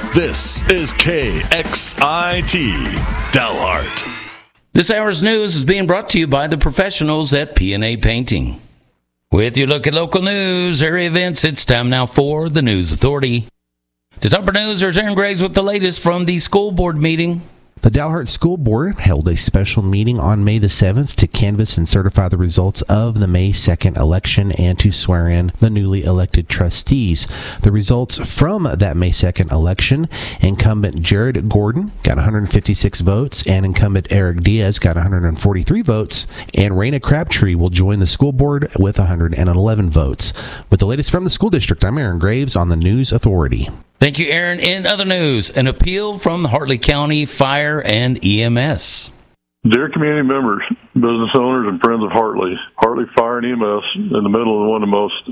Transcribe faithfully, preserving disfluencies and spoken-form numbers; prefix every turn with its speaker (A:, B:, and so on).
A: This is K X I T, Dalhart.
B: This hour's news is being brought to you by the professionals at P and A Painting. With your look at local news, area events, it's time now for the News Authority. To top our news, there's Aaron Graves with the latest from the school board meeting.
C: The Dalhart School Board held a special meeting on May the seventh to canvass and certify the results of the May second election and to swear in the newly elected trustees. The results from that May second election: incumbent Jared Gordon got one hundred fifty-six votes, and incumbent Eric Diaz got one hundred forty-three votes, and Raina Crabtree will join the school board with one hundred eleven votes. With the latest from the school district, I'm Aaron Graves on the News Authority.
B: Thank you, Aaron. In other news, an appeal from the Hartley County Fire and E M S.
D: Dear community members, business owners, and friends of Hartley, Hartley Fire and E M S, in the middle of one of the most